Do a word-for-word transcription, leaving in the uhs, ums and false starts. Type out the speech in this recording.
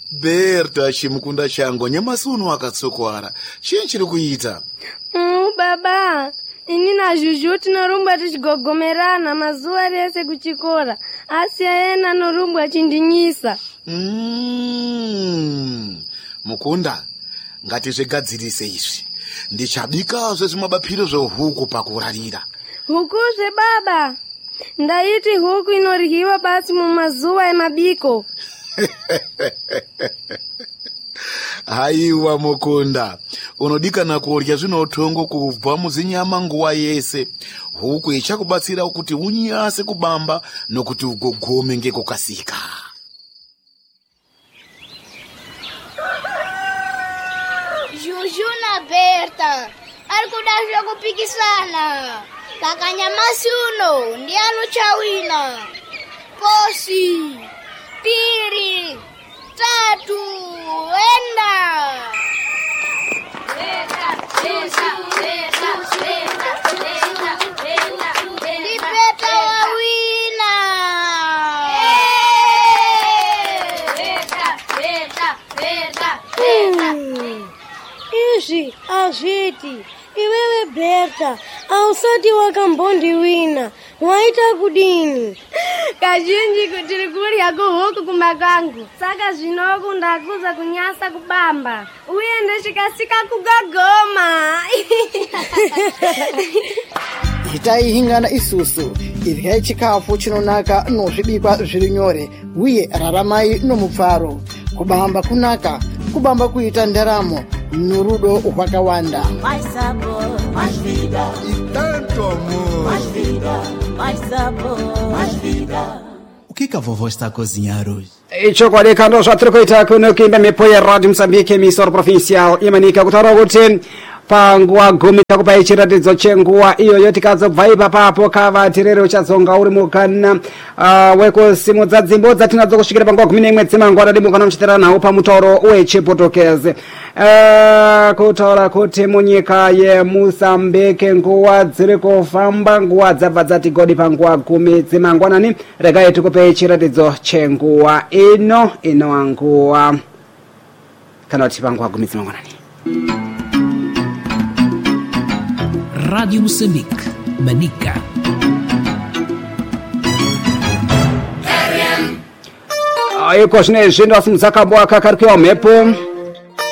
Berta chimukunda changu nyamasuno akatsokwara. Chii chiri kuita? Mm, baba, ini na Juju tinorumba tichigogomerana mazuva rese kuchikora. Asi ayena norumba chindinyisa. Mm. Mukunda, ngatizvigadzirise izvi. Ndichabika zvezvimabapiro zvehuku pakurarira. Huku zve baba. Ndaiti huku inoryiwa basi mumazuva emabiko. Haiwa Mukunda, unodikana kurya zvinotongo kubva muzinyama nguva yese. Huku ichakubatsira kuti unyase kubamba nokuti ugogome ngekukasika. Juju na Berta ari kuda zvekupikisana. Kaka nyamasi uno ndiano chawina. Kosi piri tatu enda. Berta, Berta, Berta, Berta, Berta, Berta, Ndi Berta wawina. Berta, Berta, Berta, Berta. Izvi azviti. Iwewe Berta, ausati wakambondiwina. Waita kudini? Kazhinji kuti rikurya kuhuku kumakangu. Saka zvinoku ndakuza kunyasa kubamba. Uye ndechikasika kugagoma. Itai hingana isusu. Iryai chikafu chinonaka nozvibikwa zviri nyore. Uye raramai nomupfaro. Kubamba kunaka. Kubamba kuita ndaramo. Nurudo hwakawanda. Mais sabor, mais vida. E tanto amor. Mais vida, mais sabor, mais vida. O que que a vovó está a cozinhar hoje? Icho kwali kando zvatiri kuita kuno kuimba mhepo yeRadio Mozambique misoro provincial yemanika kutaura kuti panguva gumi takupai chiratidzo chenguva iyoyo tikazobva ipapo kava tirere uchazonga uri mukana uh, wekusimudza dzimbo dzatinadzo kusvikira panguva gumi nemwe dzemangwana dimukana muchitera nawo pamutauro wechipotokezi. Uh, kutaura kuti munyika yeMozambique nguva dziri kufamba nguva dzabva dzati godi panguva gumi dzemangwanani. Regai tikupei chiratidzo chenguva ino inova nguva kana kuti panguva gumi dzemangwanani. Rádio Moçambique, Manica. Iko zvine zvinhu asimudza kabwa kakarikiwa mhepo.